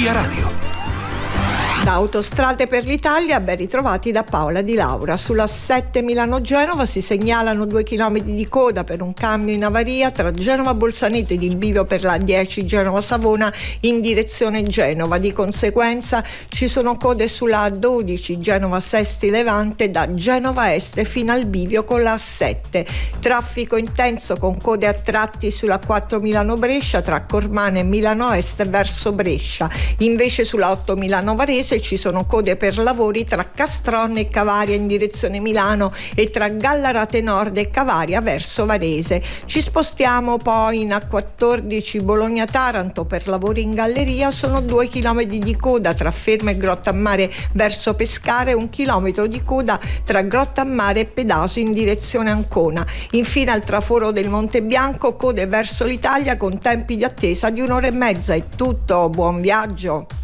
Via Radio. Da Autostrade per l'Italia, ben ritrovati da Paola Di Laura. Sulla 7 Milano-Genova si segnalano 2 chilometri di coda per un cambio in avaria tra Genova-Bolzaneto ed il bivio per la 10 Genova-Savona in direzione Genova. Di conseguenza ci sono code sulla 12 Genova-Sesti-Levante da Genova Est fino al bivio con la 7. Traffico intenso con code a tratti sulla 4 Milano-Brescia tra Cormano e Milano Est verso Brescia. Invece sulla 8 Milano-Varese ci sono code per lavori tra Castronne e Cavaria in direzione Milano e tra Gallarate Nord e Cavaria verso Varese. Ci spostiamo poi in A14 Bologna-Taranto per lavori in galleria, sono 2 chilometri di coda tra Fermo e Grottammare verso Pescara e 1 chilometro di coda tra Grottammare e Pedaso in direzione Ancona. Infine al traforo del Monte Bianco code verso l'Italia con tempi di attesa di 1 ora e mezza. È tutto, buon viaggio!